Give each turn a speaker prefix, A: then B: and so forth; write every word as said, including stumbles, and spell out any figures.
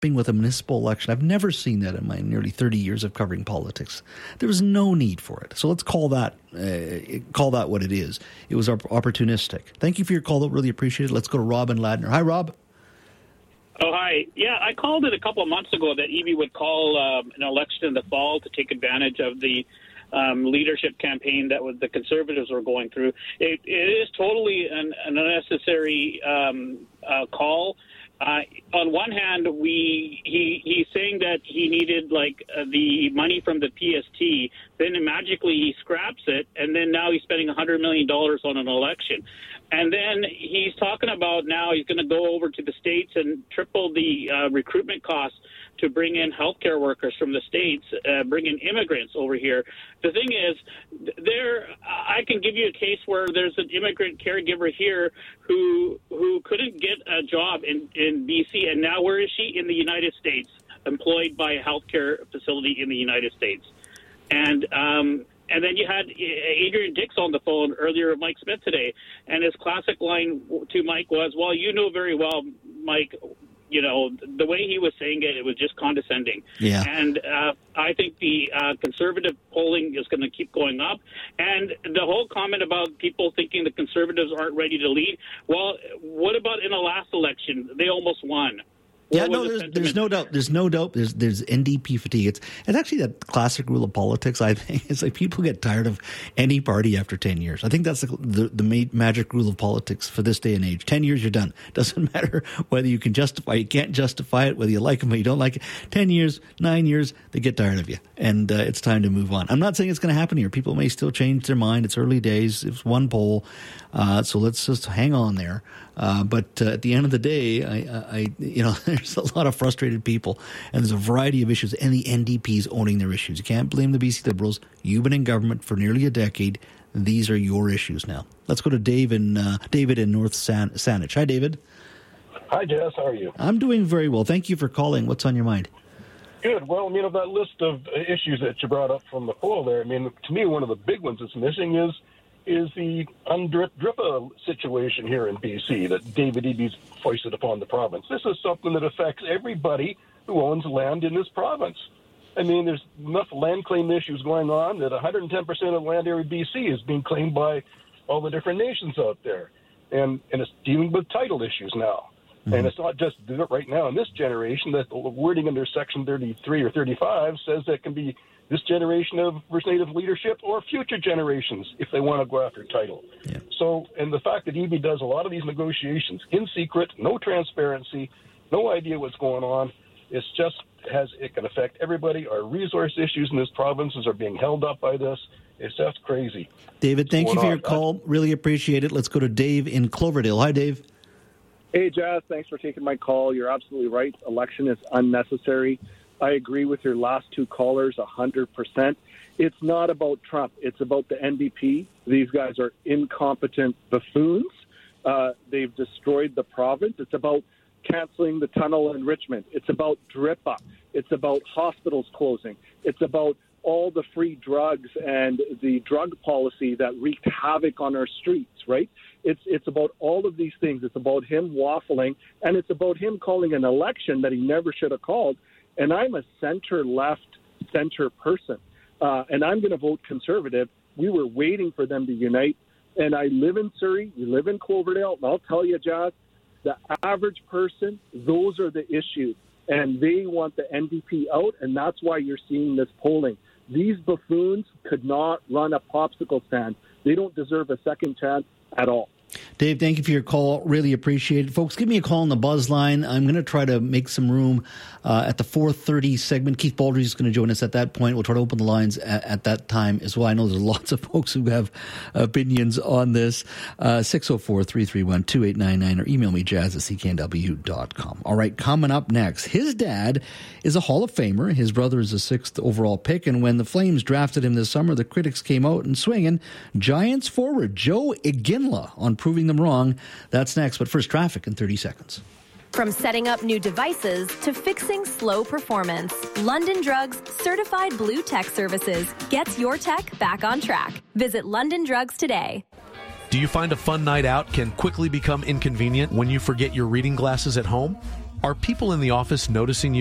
A: with a municipal election. I've never seen that in my nearly thirty years of covering politics. There was no need for it. So let's call that uh, call that what it is. It was opportunistic. Thank you for your call, though. Really appreciate it. Let's go to Rob and Ladner. Hi, Rob.
B: Oh, hi. Yeah, I called it a couple of months ago that Eby would call um, an election in the fall to take advantage of the um, leadership campaign that was, the Conservatives were going through. It, it is totally an, an unnecessary um, uh, call. Uh, on one hand, we he he's saying that he needed like uh, the money from the P S T. Then magically he scraps it, and then now he's spending one hundred million dollars on an election. And then he's talking about now he's going to go over to the States and triple the uh, recruitment costs to bring in healthcare workers from the States, uh, bring in immigrants over here. The thing is, there I can give you a case where there's an immigrant caregiver here who who couldn't get a job in, in B C, and now where is she? In the United States, employed by a healthcare facility in the United States. And um, and then you had Adrian Dix on the phone earlier, Mike Smith today, and his classic line to Mike was, well, you know very well, Mike, you know, the way he was saying it, it was just condescending.
A: Yeah.
B: And uh, I think the uh, Conservative polling is going to keep going up. And the whole comment about people thinking the Conservatives aren't ready to lead, well, what about in the last election? They almost won.
A: Yeah, no, there's, there's no doubt. There's no doubt. There's there's N D P fatigue. It's it's actually that classic rule of politics. I think it's like people get tired of any party after ten years. I think that's the the, the magic rule of politics for this day and age. Ten years, you're done. Doesn't matter whether you can justify, you can't justify it, whether you like them or you don't like it. Ten years, nine years, they get tired of you, and uh, it's time to move on. I'm not saying it's going to happen here. People may still change their mind. It's early days. It's one poll, uh, so let's just hang on there. Uh, but uh, at the end of the day, I, I, you know, there's a lot of frustrated people, and there's a variety of issues, and the N D P is owning their issues. You can't blame the B C Liberals. You've been in government for nearly a decade. These are your issues now. Let's go to Dave in, uh, David in North San- Saanich. Hi, David.
C: Hi, Jess. How are you?
A: I'm doing very well. Thank you for calling. What's on your mind?
C: Good. Well, you know, that list of issues that you brought up from the poll there, I mean, to me, one of the big ones that's missing is is the UNDRIPA situation here in B C that David Eby's foisted upon the province. This is something that affects everybody who owns land in this province. I mean, there's enough land claim issues going on that one hundred ten percent of land area B C is being claimed by all the different nations out there. And, and it's dealing with title issues now. Mm-hmm. And it's not just right now in this generation that the wording under Section thirty-three or thirty-five says that it can be this generation of First Native leadership or future generations if they want to go after title.
A: Yeah.
C: So, and the fact that Eby does a lot of these negotiations in secret, no transparency, no idea what's going on, it's just has it can affect everybody. Our resource issues in this provinces are being held up by this. It's just crazy.
A: David, thank you for your
C: on.
A: call. Really appreciate it. Let's go to Dave in Cloverdale. Hi, Dave.
D: Hey, Jazz. Thanks for taking my call. You're absolutely right. Election is unnecessary. I agree with your last two callers one hundred percent. It's not about Trump. It's about the N D P. These guys are incompetent buffoons. Uh, they've destroyed the province. It's about canceling the tunnel in Richmond. It's about DRIPA. It's about hospitals closing. It's about all the free drugs and the drug policy that wreaked havoc on our streets, right? It's it's about all of these things. It's about him waffling, and it's about him calling an election that he never should have called. And I'm a center-left, center person, uh, and I'm going to vote Conservative. We were waiting for them to unite, and I live in Surrey. We live in Cloverdale, and I'll tell you, Josh, the average person, those are the issues, and they want the N D P out, and that's why you're seeing this polling. These buffoons could not run a popsicle stand. They don't deserve a second chance at all.
A: Dave, thank you for your call. Really appreciate it. Folks, give me a call on the buzz line. I'm going to try to make some room uh, at the four thirty segment. Keith Baldry is going to join us at that point. We'll try to open the lines at, at that time as well. I know there's lots of folks who have opinions on this. Uh, six oh four, three three one, two eight nine nine or email me, jazz at c k n w dot com. All right, coming up next, his dad is a Hall of Famer. His brother is a sixth overall pick. And when the Flames drafted him this summer, the critics came out and swinging. Giants forward Joe Iginla on proving them wrong. That's next, but first, traffic in thirty seconds.
E: From setting up new devices to fixing slow performance, London Drugs Certified Blue Tech Services gets your tech back on track. Visit London Drugs today.
F: Do you find a fun night out can quickly become inconvenient when you forget your reading glasses at home? Are people in the office noticing you?